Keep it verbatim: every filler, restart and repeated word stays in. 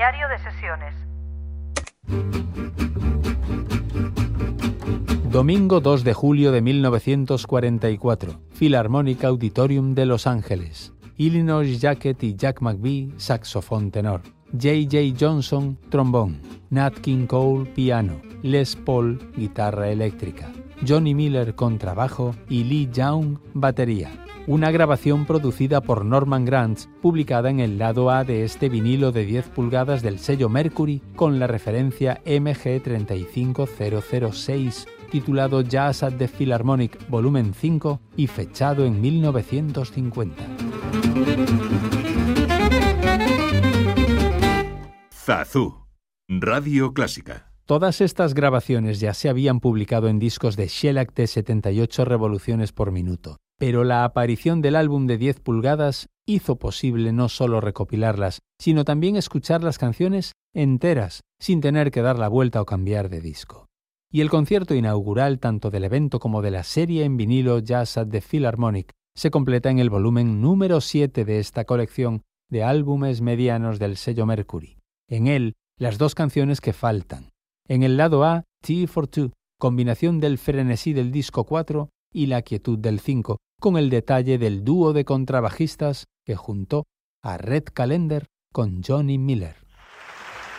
Diario de sesiones. Domingo dos de julio de mil novecientos cuarenta y cuatro. Philharmonic Auditorium de Los Ángeles. Illinois Jacquet y Jack McBee, saxofón tenor. J J Johnson, trombón. Nat King Cole, piano. Les Paul, guitarra eléctrica. Johnny Miller, contrabajo, y Lee Young, batería. Una grabación producida por Norman Granz, publicada en el lado A de este vinilo de diez pulgadas del sello Mercury con la referencia M G tres cinco cero cero seis, titulado Jazz at the Philharmonic Volumen cinco y fechado en mil novecientos cincuenta. Zazú, Radio Clásica. Todas estas grabaciones ya se habían publicado en discos de shellac de setenta y ocho revoluciones por minuto, pero la aparición del álbum de diez pulgadas hizo posible no solo recopilarlas, sino también escuchar las canciones enteras, sin tener que dar la vuelta o cambiar de disco. Y el concierto inaugural tanto del evento como de la serie en vinilo Jazz at the Philharmonic se completa en el volumen número siete de esta colección de álbumes medianos del sello Mercury. En él, las dos canciones que faltan. En el lado A, Tea for Two, combinación del frenesí del disco cuatro y la quietud del cinco, con el detalle del dúo de contrabajistas que juntó a Red Callender con Johnny Miller.